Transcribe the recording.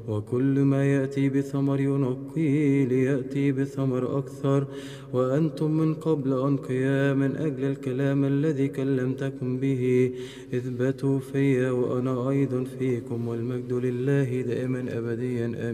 وكل ما يأتي بثمر ينقيه ليأتي بثمر أكثر. وأنتم من قبل أنقياء من أجل الكلام الذي كلمتكم به. اثبتوا في وأنا أيضا فيكم، والمجد لله دائما أبديا. آمين.